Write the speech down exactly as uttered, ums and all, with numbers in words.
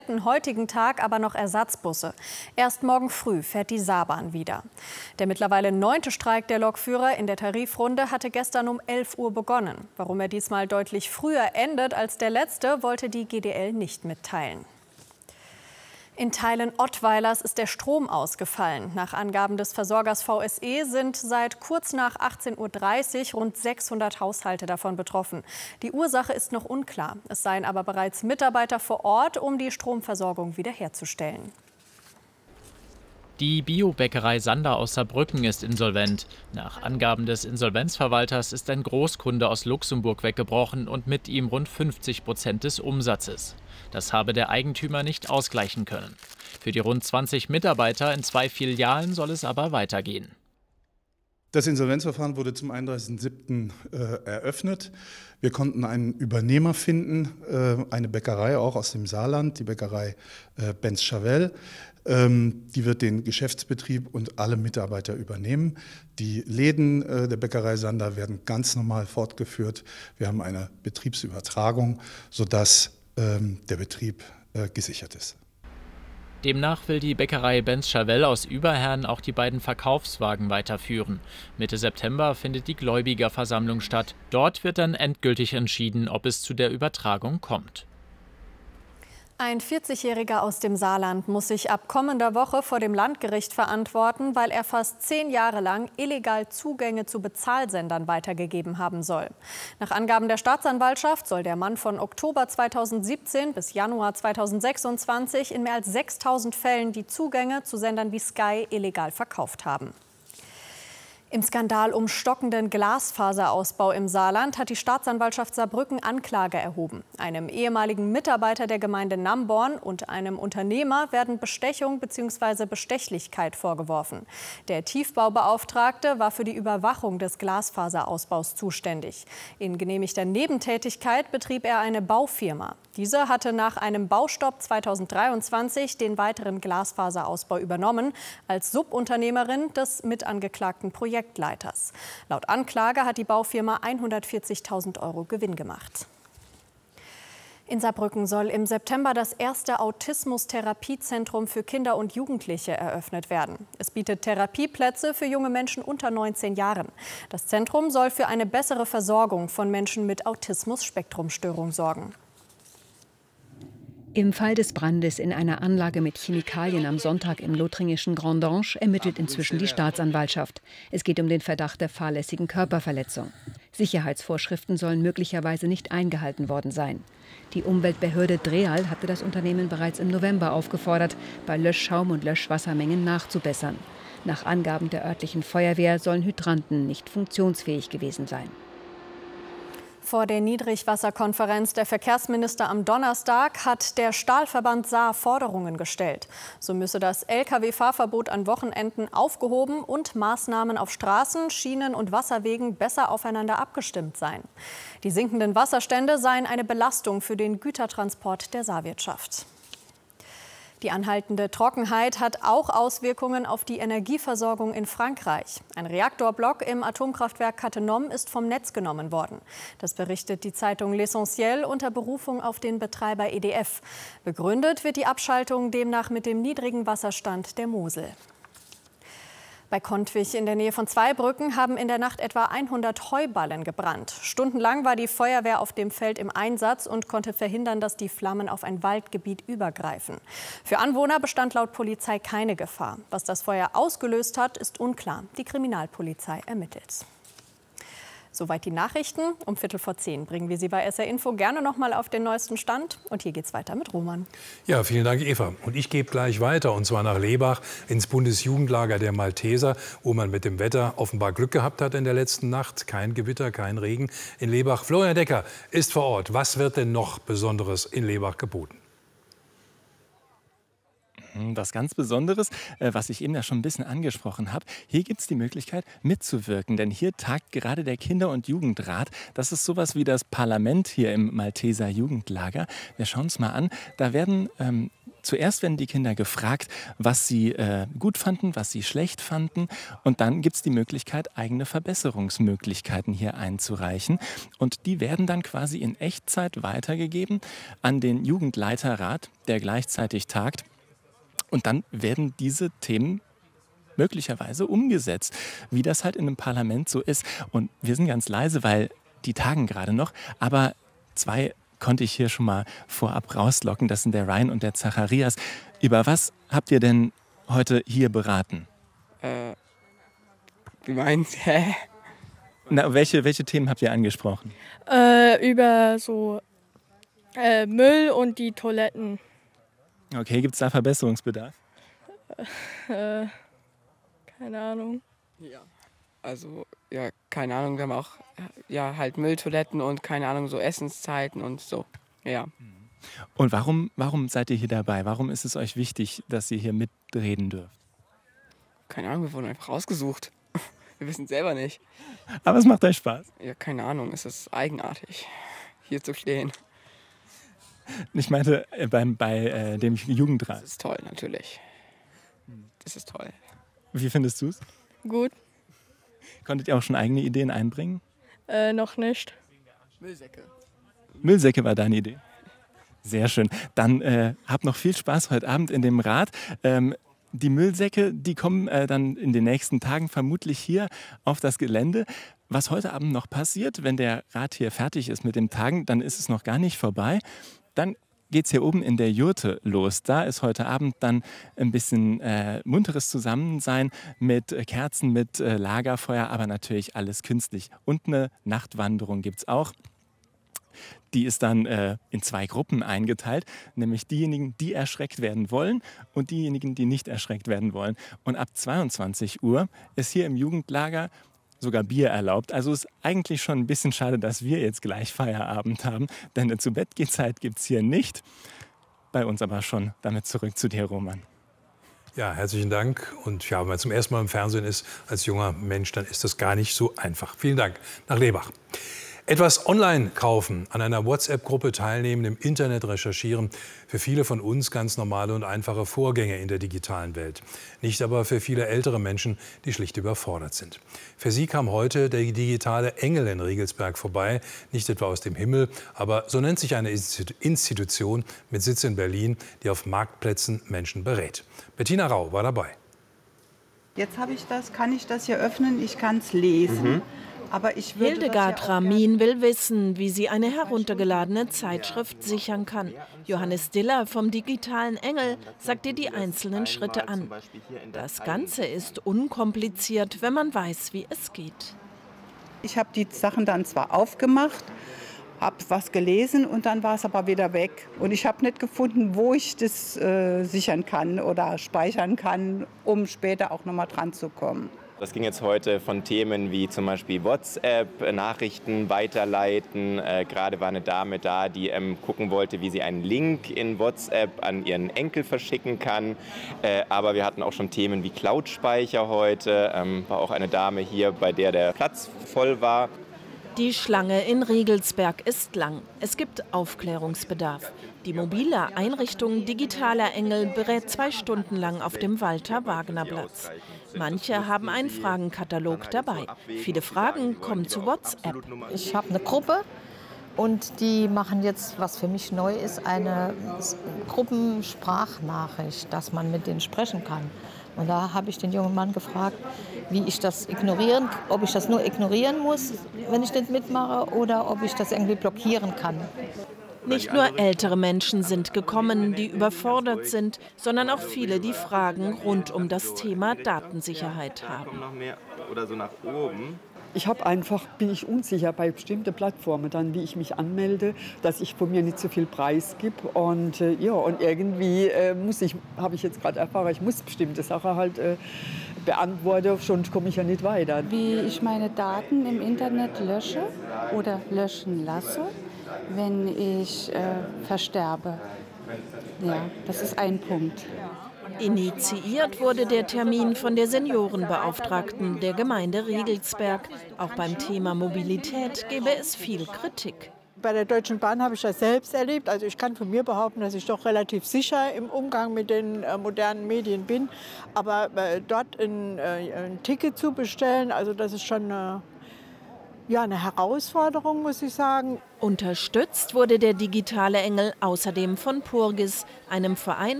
heutigen Tag aber noch Ersatzbusse. Erst morgen früh fährt die Saarbahn wieder. Der mittlerweile neunte Streik der Lokführer in der Tarifrunde hatte gestern um elf Uhr begonnen. Warum er diesmal deutlich früher endet als der letzte, wollte die G D L nicht mitteilen. In Teilen Ottweilers ist der Strom ausgefallen. Nach Angaben des Versorgers V S E sind seit kurz nach achtzehn Uhr dreißig rund sechshundert Haushalte davon betroffen. Die Ursache ist noch unklar. Es seien aber bereits Mitarbeiter vor Ort, um die Stromversorgung wiederherzustellen. Die Biobäckerei Sander aus Saarbrücken ist insolvent. Nach Angaben des Insolvenzverwalters ist ein Großkunde aus Luxemburg weggebrochen und mit ihm rund fünfzig Prozent des Umsatzes. Das habe der Eigentümer nicht ausgleichen können. Für die rund zwanzig Mitarbeiter in zwei Filialen soll es aber weitergehen. Das Insolvenzverfahren wurde zum einunddreißigsten siebten äh, eröffnet. Wir konnten einen Übernehmer finden, äh, eine Bäckerei auch aus dem Saarland, die Bäckerei äh, Benz-Chavel. Ähm, die wird den Geschäftsbetrieb und alle Mitarbeiter übernehmen. Die Läden äh, der Bäckerei Sander werden ganz normal fortgeführt. Wir haben eine Betriebsübertragung, sodass ähm, der Betrieb äh, gesichert ist. Demnach will die Bäckerei Benz-Chavel aus Überherrn auch die beiden Verkaufswagen weiterführen. Mitte September findet die Gläubigerversammlung statt. Dort wird dann endgültig entschieden, ob es zu der Übertragung kommt. Ein vierzigjähriger aus dem Saarland muss sich ab kommender Woche vor dem Landgericht verantworten, weil er fast zehn Jahre lang illegal Zugänge zu Bezahlsendern weitergegeben haben soll. Nach Angaben der Staatsanwaltschaft soll der Mann von Oktober zweitausendsiebzehn bis Januar zweitausendsechsundzwanzig in mehr als sechstausend Fällen die Zugänge zu Sendern wie Sky illegal verkauft haben. Im Skandal um stockenden Glasfaserausbau im Saarland hat die Staatsanwaltschaft Saarbrücken Anklage erhoben. Einem ehemaligen Mitarbeiter der Gemeinde Namborn und einem Unternehmer werden Bestechung bzw. Bestechlichkeit vorgeworfen. Der Tiefbaubeauftragte war für die Überwachung des Glasfaserausbaus zuständig. In genehmigter Nebentätigkeit betrieb er eine Baufirma. Diese hatte nach einem Baustopp zweitausenddreiundzwanzig den weiteren Glasfaserausbau übernommen, als Subunternehmerin des mitangeklagten Projektleiters. Laut Anklage hat die Baufirma hundertvierzigtausend Euro Gewinn gemacht. In Saarbrücken soll im September das erste Autismus-Therapiezentrum für Kinder und Jugendliche eröffnet werden. Es bietet Therapieplätze für junge Menschen unter neunzehn Jahren. Das Zentrum soll für eine bessere Versorgung von Menschen mit Autismus-Spektrumstörung sorgen. Im Fall des Brandes in einer Anlage mit Chemikalien am Sonntag im lothringischen Grandange ermittelt inzwischen die Staatsanwaltschaft. Es geht um den Verdacht der fahrlässigen Körperverletzung. Sicherheitsvorschriften sollen möglicherweise nicht eingehalten worden sein. Die Umweltbehörde Dreal hatte das Unternehmen bereits im November aufgefordert, bei Löschschaum und Löschwassermengen nachzubessern. Nach Angaben der örtlichen Feuerwehr sollen Hydranten nicht funktionsfähig gewesen sein. Vor der Niedrigwasserkonferenz der Verkehrsminister am Donnerstag hat der Stahlverband Saar Forderungen gestellt. So müsse das L K W-Fahrverbot an Wochenenden aufgehoben und Maßnahmen auf Straßen, Schienen und Wasserwegen besser aufeinander abgestimmt sein. Die sinkenden Wasserstände seien eine Belastung für den Gütertransport der Saarwirtschaft. Die anhaltende Trockenheit hat auch Auswirkungen auf die Energieversorgung in Frankreich. Ein Reaktorblock im Atomkraftwerk Cattenom ist vom Netz genommen worden. Das berichtet die Zeitung L'Essentiel unter Berufung auf den Betreiber E D F. Begründet wird die Abschaltung demnach mit dem niedrigen Wasserstand der Mosel. Bei Kontwich in der Nähe von Zweibrücken haben in der Nacht etwa hundert Heuballen gebrannt. Stundenlang war die Feuerwehr auf dem Feld im Einsatz und konnte verhindern, dass die Flammen auf ein Waldgebiet übergreifen. Für Anwohner bestand laut Polizei keine Gefahr. Was das Feuer ausgelöst hat, ist unklar. Die Kriminalpolizei ermittelt. Soweit die Nachrichten. Um Viertel vor zehn bringen wir Sie bei S R Info gerne noch mal auf den neuesten Stand. Und hier geht's weiter mit Roman. Ja, vielen Dank, Eva. Und ich gebe gleich weiter, und zwar nach Lebach ins Bundesjugendlager der Malteser, wo man mit dem Wetter offenbar Glück gehabt hat in der letzten Nacht. Kein Gewitter, kein Regen in Lebach. Florian Decker ist vor Ort. Was wird denn noch Besonderes in Lebach geboten? Was ganz Besonderes, was ich eben ja schon ein bisschen angesprochen habe. Hier gibt es die Möglichkeit mitzuwirken, denn hier tagt gerade der Kinder- und Jugendrat. Das ist sowas wie das Parlament hier im Malteser Jugendlager. Wir schauen uns mal an. Da werden ähm, Zuerst werden die Kinder gefragt, was sie äh, gut fanden, was sie schlecht fanden. Und dann gibt es die Möglichkeit, eigene Verbesserungsmöglichkeiten hier einzureichen. Und die werden dann quasi in Echtzeit weitergegeben an den Jugendleiterrat, der gleichzeitig tagt. Und dann werden diese Themen möglicherweise umgesetzt, wie das halt in einem Parlament so ist. Und wir sind ganz leise, weil die tagen gerade noch. Aber zwei konnte ich hier schon mal vorab rauslocken. Das sind der Ryan und der Zacharias. Über was habt ihr denn heute hier beraten? Äh, wie meinst du? Hä? Na, welche, welche Themen habt ihr angesprochen? Äh, über so äh, Müll und die Toiletten. Okay, gibt es da Verbesserungsbedarf? Äh, keine Ahnung. Ja. Also, ja, keine Ahnung, wir haben auch ja, halt Mülltoiletten und keine Ahnung, so Essenszeiten und so, ja. Und warum, warum seid ihr hier dabei? Warum ist es euch wichtig, dass ihr hier mitreden dürft? Keine Ahnung, wir wurden einfach rausgesucht. Wir wissen es selber nicht. Aber es macht euch Spaß? Ja, keine Ahnung, es ist eigenartig, hier zu stehen. Ich meinte äh, beim, bei äh, dem Jugendrat. Das ist toll, natürlich. Das ist toll. Wie findest du es? Gut. Konntet ihr auch schon eigene Ideen einbringen? Äh, noch nicht. Müllsäcke. Müllsäcke war deine Idee? Sehr schön. Dann äh, habt noch viel Spaß heute Abend in dem Rat. Ähm, die Müllsäcke, die kommen äh, dann in den nächsten Tagen vermutlich hier auf das Gelände. Was heute Abend noch passiert, wenn der Rat hier fertig ist mit dem Tagen, dann ist es noch gar nicht vorbei. Dann geht es hier oben in der Jurte los. Da ist heute Abend dann ein bisschen äh, munteres Zusammensein mit äh, Kerzen, mit äh, Lagerfeuer, aber natürlich alles künstlich. Und eine Nachtwanderung gibt es auch. Die ist dann äh, in zwei Gruppen eingeteilt, nämlich diejenigen, die erschreckt werden wollen und diejenigen, die nicht erschreckt werden wollen. Und ab zweiundzwanzig Uhr ist hier im Jugendlager sogar Bier erlaubt. Also ist eigentlich schon ein bisschen schade, dass wir jetzt gleich Feierabend haben, denn eine Zu-Bett-Geh-Zeit gibt es hier nicht. Bei uns aber schon. Damit zurück zu dir, Roman. Ja, herzlichen Dank. Und ja, wenn man zum ersten Mal im Fernsehen ist als junger Mensch, dann ist das gar nicht so einfach. Vielen Dank nach Lebach. Etwas online kaufen, an einer WhatsApp-Gruppe teilnehmen, im Internet recherchieren. Für viele von uns ganz normale und einfache Vorgänge in der digitalen Welt. Nicht aber für viele ältere Menschen, die schlicht überfordert sind. Für sie kam heute der digitale Engel in Riegelsberg vorbei. Nicht etwa aus dem Himmel, aber so nennt sich eine Institution mit Sitz in Berlin, die auf Marktplätzen Menschen berät. Bettina Rau war dabei. Jetzt habe ich das, kann ich das hier öffnen, ich kann es lesen. Mhm. Aber ich würde Hildegard Ramin will wissen, wie sie eine heruntergeladene Zeitschrift sichern kann. Johannes Diller vom digitalen Engel sagt ihr die einzelnen Schritte an. Das Ganze ist unkompliziert, wenn man weiß, wie es geht. Ich habe die Sachen dann zwar aufgemacht, habe was gelesen und dann war es aber wieder weg. Und ich habe nicht gefunden, wo ich das äh, sichern kann oder speichern kann, um später auch noch mal dran zu kommen. Das ging jetzt heute von Themen wie zum Beispiel WhatsApp, Nachrichten weiterleiten. Äh, gerade war eine Dame da, die ähm, gucken wollte, wie sie einen Link in WhatsApp an ihren Enkel verschicken kann. Äh, aber wir hatten auch schon Themen wie Cloud-Speicher heute. Ähm, war auch eine Dame hier, bei der der Platz voll war. Die Schlange in Riegelsberg ist lang. Es gibt Aufklärungsbedarf. Die mobile Einrichtung Digitaler Engel berät zwei Stunden lang auf dem Walter-Wagner-Platz. Manche haben einen Fragenkatalog dabei. Viele Fragen kommen zu WhatsApp. Ich habe eine Gruppe und die machen jetzt, was für mich neu ist, eine Gruppensprachnachricht, dass man mit denen sprechen kann. Und da habe ich den jungen Mann gefragt, wie ich das ignorieren, ob ich das nur ignorieren muss, wenn ich nicht mitmache, oder ob ich das irgendwie blockieren kann. Nicht nur ältere Menschen sind gekommen, die überfordert sind, sondern auch viele, die Fragen rund um das Thema Datensicherheit haben. Ich habe einfach, bin ich unsicher bei bestimmten Plattformen dann, wie ich mich anmelde, dass ich von mir nicht so viel Preis gebe. Und äh, ja, und irgendwie äh, muss ich, habe ich jetzt gerade erfahren, ich muss bestimmte Sachen halt äh, beantworten, sonst komme ich ja nicht weiter. Wie ich meine Daten im Internet lösche oder löschen lasse, wenn ich äh, versterbe. Ja, das ist ein Punkt. Initiiert wurde der Termin von der Seniorenbeauftragten der Gemeinde Riegelsberg. Auch beim Thema Mobilität gäbe es viel Kritik. Bei der Deutschen Bahn habe ich das selbst erlebt. Also ich kann von mir behaupten, dass ich doch relativ sicher im Umgang mit den äh, modernen Medien bin. Aber äh, dort ein, äh, ein Ticket zu bestellen, also das ist schon eine, ja, eine Herausforderung, muss ich sagen. Unterstützt wurde der digitale Engel außerdem von Purgis, einem Verein